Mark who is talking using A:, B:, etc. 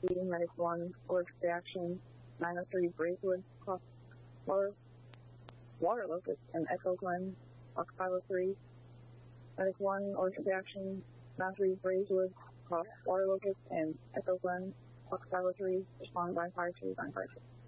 A: Medic 1, allergic reaction, 903 Brazewood, water locust, and Echo Glen, Fox 503. Medic 1, allergic reaction, 903 Brazewood, water locust, and Echo Glen, Fox 503, respond by fire 2, 952.